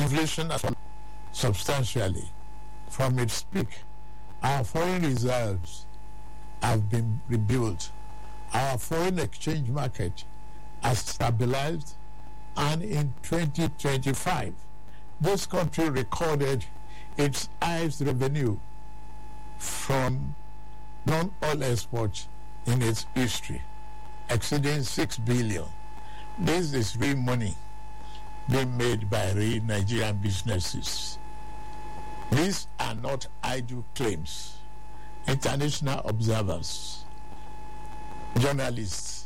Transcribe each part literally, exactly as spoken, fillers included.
Inflation has fallen substantially from its peak. Our foreign reserves have been rebuilt. Our foreign exchange market has stabilized, and in twenty twenty-five, this country recorded its highest revenue from non-oil exports in its history, exceeding six billion. This is real money being made by real Nigerian businesses. These are not idle claims. International observers, journalists,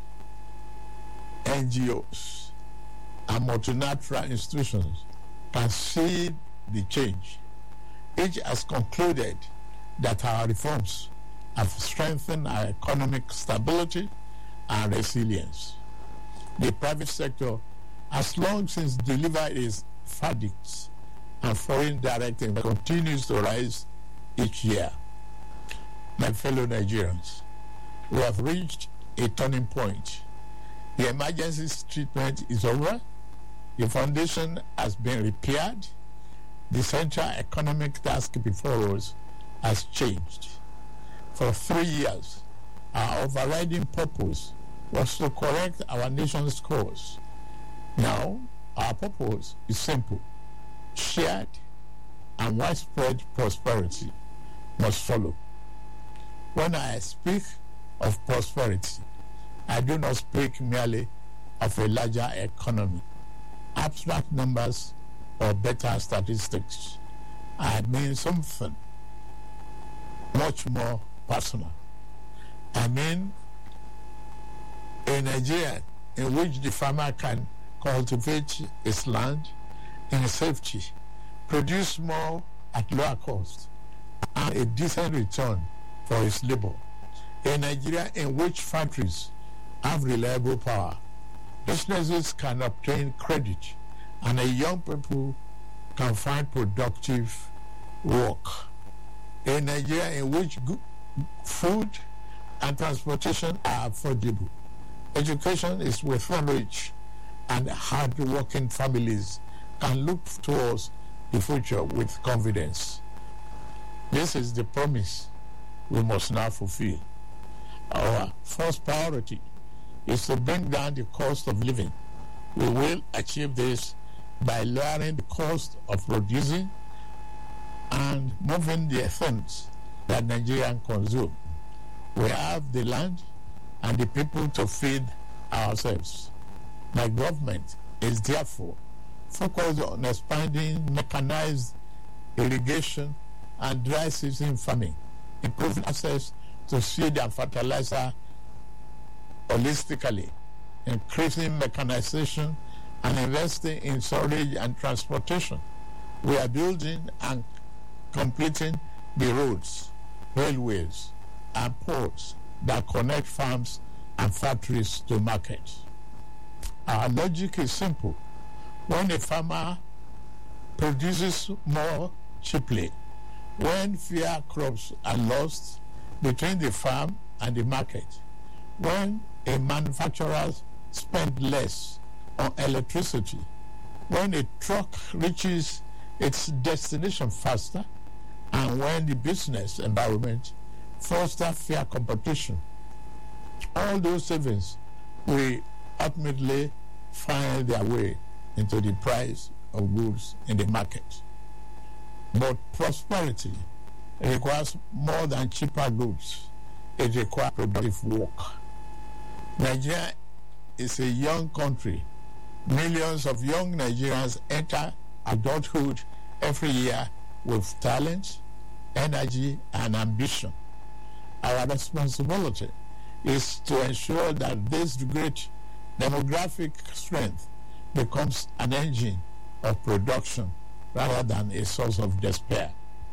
N G Os, and multilateral institutions can see the change. Each has concluded that our reforms have strengthened our economic stability and resilience. The private sector has long since delivered its verdicts, and foreign direct investment continues to rise each year. My fellow Nigerians, we have reached a turning point. The emergency treatment is over. The foundation has been repaired. The central economic task before us has changed. For three years, our overriding purpose was to correct our nation's course. Now, our purpose is simple. Shared and widespread prosperity must follow. When I speak of prosperity, I do not speak merely of a larger economy, abstract numbers, or better statistics. I mean something much more personal. I mean a Nigeria in which the farmer can cultivate his land in safety, produce more at lower cost, and a decent return for his labor. A Nigeria in which factories have reliable power, businesses can obtain credit, and a young people can find productive work. A Nigeria in which good food and transportation are affordable. Education is within reach, and hard-working families can look towards the future with confidence. This is the promise we must now fulfill. Our first priority is to bring down the cost of living. We will achieve this by lowering the cost of producing and moving the things that Nigerians consume. We have the land and the people to feed ourselves. My government is therefore focused on expanding mechanized irrigation and dry season farming, improving access to seed and fertilizer holistically, increasing mechanization, and investing in storage and transportation. We are building and completing the roads, railways, and ports that connect farms and factories to markets. Our logic is simple. When a farmer produces more cheaply, when fewer crops are lost between the farm and the market, when a manufacturer spends less on electricity, when a truck reaches its destination faster, and when the business environment fosters fair competition, all those savings will ultimately find their way into the price of goods in the market. But prosperity requires more than cheaper goods. It requires productive work. Nigeria is a young country. Millions of young Nigerians enter adulthood every year with talent, energy, and ambition. Our responsibility is to ensure that this great demographic strength becomes an engine of production rather than a source of despair.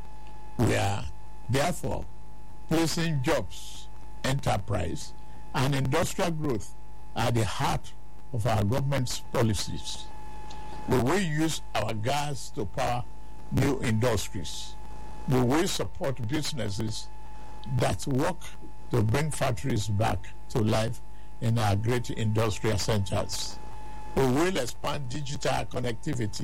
We are therefore placing jobs, enterprise, and industrial growth at the heart of our government's policies. We will use our gas to power new industries. We will support businesses that work to bring factories back to life in our great industrial centers. We will expand digital connectivity